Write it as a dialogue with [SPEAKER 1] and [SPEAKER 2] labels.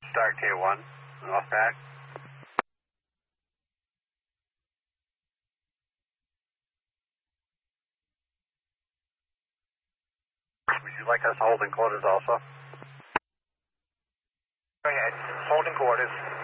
[SPEAKER 1] Star Tier 1, North Pack. Would you like us holding quarters also?
[SPEAKER 2] Go ahead. Holding quarters.